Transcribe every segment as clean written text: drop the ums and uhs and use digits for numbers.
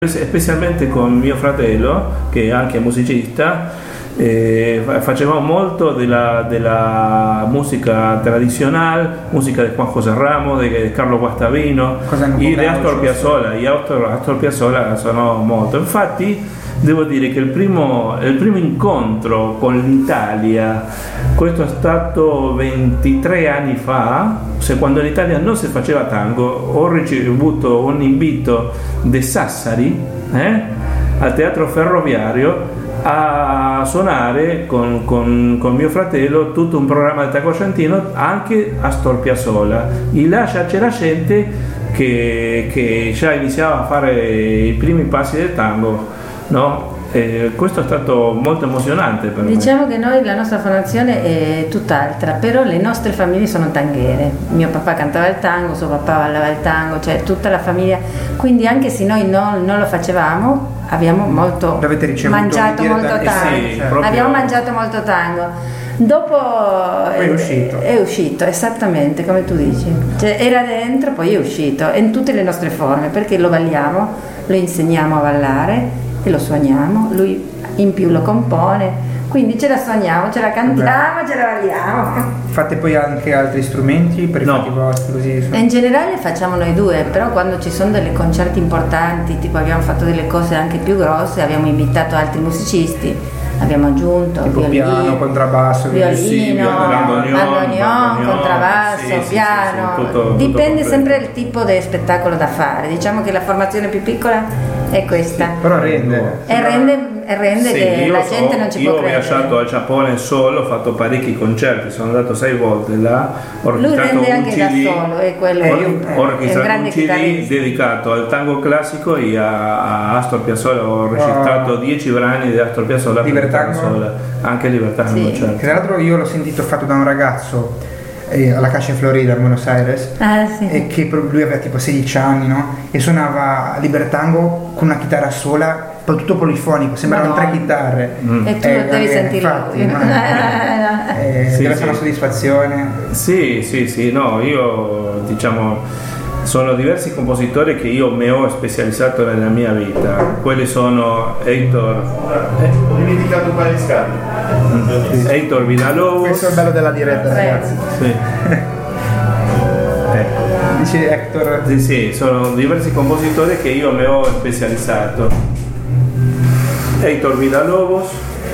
specialmente con mio fratello, che è anche musicista, facevamo molto della musica tradizionale, musica di Juan José Ramos, di Carlo Guastavino e di Astor Piazzolla. E Astor Piazzolla suonò molto. Infatti devo dire che il primo incontro con l'Italia, questo è stato 23 anni fa, quando in Italia non si faceva tango, ho ricevuto un invito di Sassari al Teatro Ferroviario a suonare con mio fratello tutto un programma di tango argentino, anche Astor Piazzolla. E là c'era gente che già iniziava a fare i primi passi del tango, no? Questo è stato molto emozionante per me. Diciamo che la nostra formazione è tutt'altra, però le nostre famiglie sono tanghere. Mio papà cantava il tango, suo papà ballava il tango, cioè tutta la famiglia. Quindi anche se noi non lo facevamo, abbiamo mangiato molto tango. Sì, abbiamo mangiato molto tango. Dopo è uscito, esattamente come tu dici. Cioè, era dentro, poi è uscito in tutte le nostre forme, perché lo balliamo, lo insegniamo a ballare e lo suoniamo, lui in più lo compone, quindi ce la suoniamo, ce la cantiamo, ce la balliamo. Fate poi anche altri strumenti per i fatti vostri? Così? In generale facciamo noi due, però quando ci sono delle concerti importanti, tipo abbiamo fatto delle cose anche più grosse, abbiamo invitato altri musicisti, abbiamo aggiunto tipo piano, contrabbasso, violino, bandoneon, contrabbasso, sì, piano, tutto dipende sempre dal tipo di spettacolo da fare. Diciamo che la formazione più piccola è questa, però rende che la gente non ci può credere. Io ho viaggiato al Giappone solo, ho fatto parecchi concerti, sono andato 6 volte là, ho registrato lui rende anche CD, da solo, è quello, ho registrato un CD chitarrista dedicato al tango classico e a Astor Piazzolla. Ho registrato 10 brani di Astor Piazzolla, anche Libertango, certo. Tra l'altro io l'ho sentito fatto da un ragazzo alla Caixa in Florida, a Buenos Aires, e che lui aveva tipo 16 anni, no? E suonava Libertango con una chitarra sola, poi tutto polifonico, sembravano 3 chitarre. E tu lo devi sentire. Infatti, deve essere una soddisfazione. Sì, no, io sono diversi compositori che io mi ho specializzato nella mia vita. Quelli sono Heitor Villalobos. Questo è il bello della diretta, ragazzi. Sì. Dice Hector. Sì, sono diversi compositori che io mi ho specializzato. Heitor Villalobos,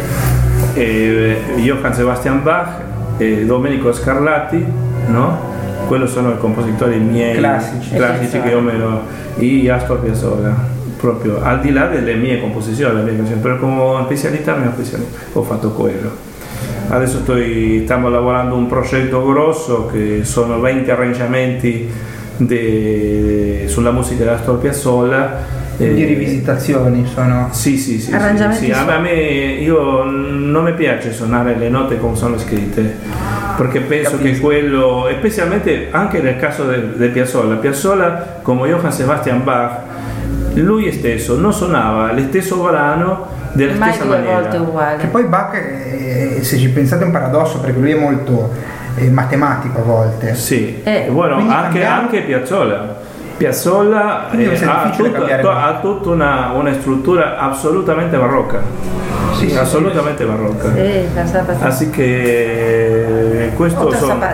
Johann Sebastian Bach, Domenico Scarlatti, no? Quelli sono i compositori miei classici che io e Astor Piazzolla, proprio al di là delle mie composizioni, però come specialità ho fatto quello. Adesso stiamo lavorando un progetto grosso che sono 20 arrangiamenti sulla musica di Astor Piazzolla. Di rivisitazioni sono? Sì. Arrangiamenti A me io non mi piace suonare le note come sono scritte, perché penso che quello, specialmente anche nel caso di Piazzolla, come Johann Sebastian Bach, lui stesso non suonava lo stesso brano della stessa maniera. Uguale. Che poi Bach, se ci pensate, è un paradosso, perché lui è molto matematico a volte. Sì, anche Piazzolla ha tutta una struttura assolutamente barocca. Sì, assolutamente barocca. Así che questo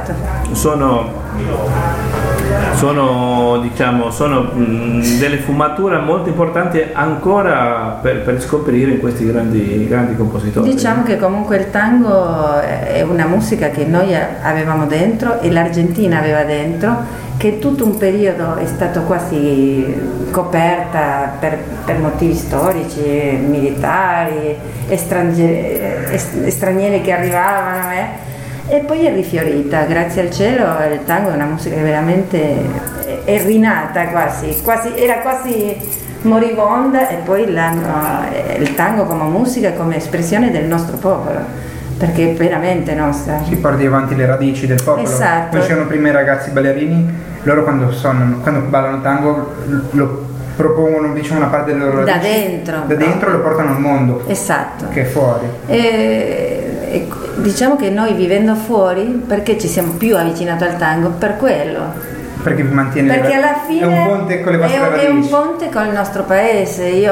sono delle sfumature molto importanti ancora per scoprire in questi grandi compositori. Diciamo che comunque il tango è una musica che noi avevamo dentro e l'Argentina aveva dentro, che tutto un periodo è stato quasi coperta per motivi storici, militari, stranieri che arrivavano, e poi è rifiorita, grazie al cielo. Il tango è una musica che veramente è rinata, era quasi moribonda, e poi il tango come musica, come espressione del nostro popolo, perché è veramente nostra. Si porti avanti le radici del popolo. Esatto. Poi c'erano prima i ragazzi ballerini, loro quando ballano tango lo propongono, una parte delle loro radici da dentro, lo portano al mondo. Esatto. Che è fuori. Diciamo che noi, vivendo fuori, perché ci siamo più avvicinati al tango? Per quello, perché vi mantiene, perché alla fine è un ponte con le vostre radici. È un ponte con il nostro paese. Io